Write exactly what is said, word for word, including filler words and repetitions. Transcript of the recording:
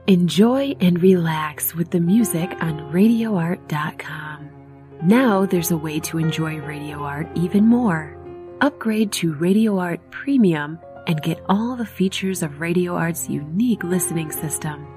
Enjoy and relax with the music on radio art dot com. Now there's a way to enjoy Radio Art even more. Upgrade to Radio Art Premium and get all the features of Radio Art's unique listening system.